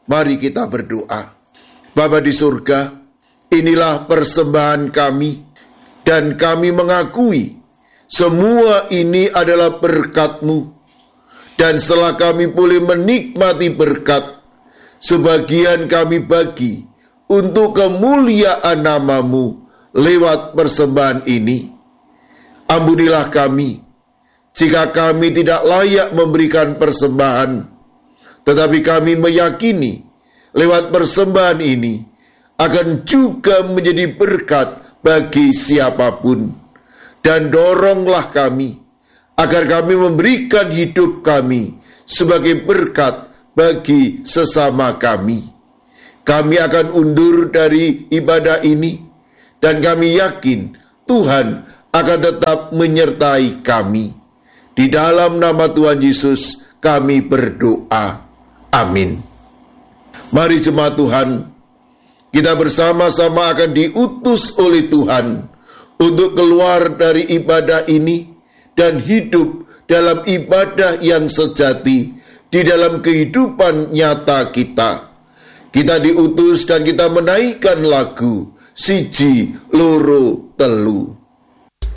Mari kita berdoa. Bapa di surga, inilah persembahan kami, dan kami mengakui semua ini adalah berkat-Mu. Dan setelah kami boleh menikmati berkat, sebagian kami bagi untuk kemuliaan nama-Mu lewat persembahan ini. Ampunilah kami jika kami tidak layak memberikan persembahan, tetapi kami meyakini lewat persembahan ini akan juga menjadi berkat bagi siapapun. Dan doronglah kami agar kami memberikan hidup kami sebagai berkat bagi sesama kami. Kami akan undur dari ibadah ini, dan kami yakin Tuhan akan tetap menyertai kami. Di dalam nama Tuhan Yesus kami berdoa. Amin. Mari jemaat Tuhan, kita bersama-sama akan diutus oleh Tuhan untuk keluar dari ibadah ini dan hidup dalam ibadah yang sejati di dalam kehidupan nyata kita. Kita diutus dan kita menaikkan lagu Siji Loro Telu.